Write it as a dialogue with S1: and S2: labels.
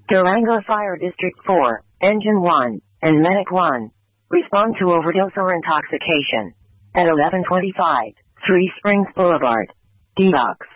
S1: Durango Fire District 4, Engine 1, and Medic 1. Respond to overdose or intoxication. At 11:25, 3 Springs Boulevard. D-Box.